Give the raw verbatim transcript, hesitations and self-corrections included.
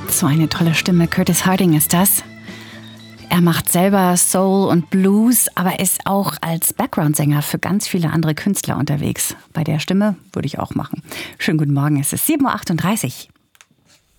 So eine tolle Stimme. Curtis Harding ist das. Er macht selber Soul und Blues, aber ist auch als Background-Sänger für ganz viele andere Künstler unterwegs. Bei der Stimme würde ich auch machen. Schönen guten Morgen, es ist sieben Uhr achtunddreißig.